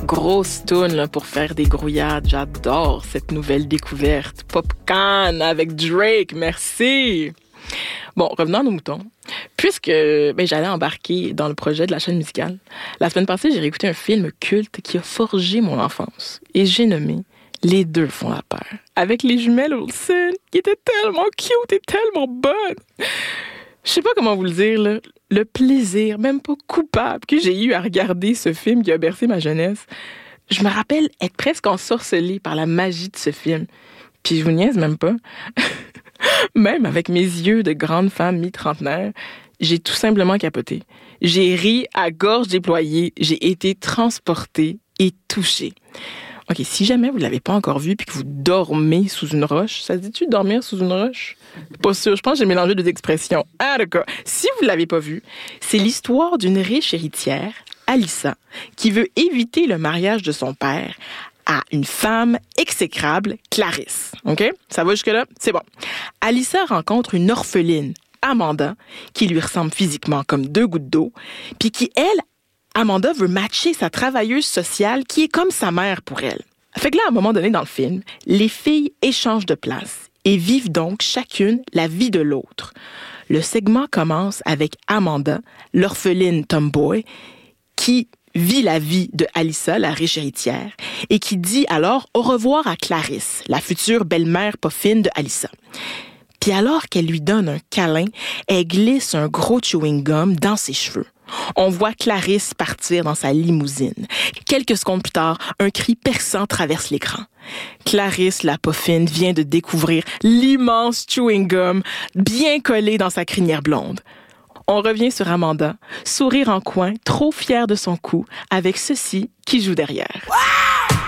Grosse toune là, pour faire des grouillades. J'adore cette nouvelle découverte. Popcorn avec Drake, merci. Bon, revenons à nos moutons. Puisque j'allais embarquer dans le projet de la chaîne musicale, la semaine passée, j'ai réécouté un film culte qui a forgé mon enfance. Et j'ai nommé Les deux font la paire. Avec les jumelles Olsen, qui étaient tellement cute et tellement bonnes. Je sais pas comment vous le dire, là. Le plaisir, même pas coupable, que j'ai eu à regarder ce film qui a bercé ma jeunesse. Je me rappelle être presque ensorcelée par la magie de ce film. Puis je vous niaise même pas. Même avec mes yeux de grande femme mi-trentenaire, j'ai tout simplement capoté. J'ai ri à gorge déployée. J'ai été transportée et touchée. OK, si jamais vous ne l'avez pas encore vu puis que vous dormez sous une roche, ça se dit-tu dormir sous une roche? Pas sûr, je pense que j'ai mélangé deux expressions. Ah, d'accord. Si vous ne l'avez pas vu, c'est l'histoire d'une riche héritière, Alyssa, qui veut éviter le mariage de son père à une femme exécrable, Clarisse. OK? Ça va jusque-là? C'est bon. Alyssa rencontre une orpheline, Amanda, qui lui ressemble physiquement comme deux gouttes d'eau, puis qui, elle, Amanda veut matcher sa travailleuse sociale qui est comme sa mère pour elle. Fait que là, à un moment donné dans le film, les filles échangent de place et vivent donc chacune la vie de l'autre. Le segment commence avec Amanda, l'orpheline tomboy, qui vit la vie de Alyssa, la riche héritière, et qui dit alors au revoir à Clarisse, la future belle-mère pas fine de Alyssa. Puis alors qu'elle lui donne un câlin, elle glisse un gros chewing-gum dans ses cheveux. On voit Clarisse partir dans sa limousine. Quelques secondes plus tard, un cri perçant traverse l'écran. Clarisse, la poffine, vient de découvrir l'immense chewing-gum bien collé dans sa crinière blonde. On revient sur Amanda, sourire en coin, trop fière de son coup, avec ceci qui joue derrière.